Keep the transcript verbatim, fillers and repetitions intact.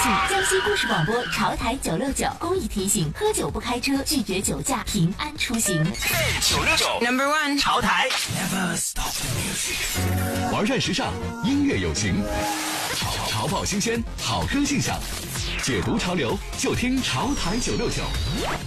信。江西故事广播潮台九六九公益提醒：喝酒不开车，拒绝酒驾，平安出行。 九六九 Number One 潮台 Never Stop the Music， 玩转时尚，音乐有情，潮潮爆新鲜，好歌信享，解读潮流就听潮台九六九。